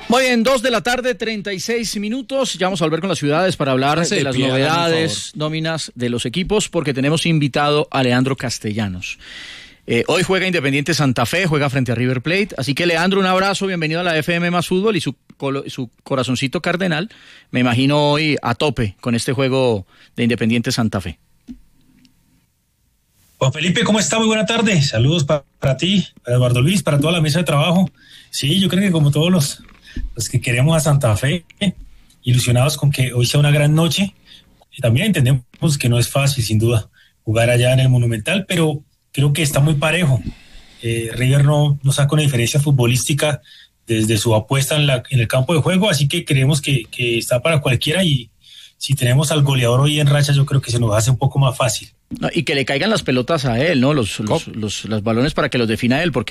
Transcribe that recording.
Muy bien, 2:36 p.m. Ya vamos a volver con las ciudades para hablar de las novedades, nóminas de los equipos, porque tenemos invitado a Leandro Castellanos. Hoy juega Independiente Santa Fe, juega frente a River Plate. Así que, Leandro, un abrazo, bienvenido a la FM Más Fútbol, y su corazoncito cardenal, me imagino hoy a tope con este juego de Independiente Santa Fe. Juan Felipe, ¿cómo está? Muy buena tarde. Saludos para ti, para Eduardo Luis, para toda la mesa de trabajo. Sí, yo creo que como todos los que queremos a Santa Fe, ilusionados con que hoy sea una gran noche. Y también entendemos que no es fácil, sin duda, jugar allá en el Monumental, pero creo que está muy parejo. River no saca una diferencia futbolística desde su apuesta en el campo de juego, así que creemos que está para cualquiera, y si tenemos al goleador hoy en racha, yo creo que se nos hace un poco más fácil. No, y que le caigan las pelotas a él, ¿no? Los balones para que los defina él, porque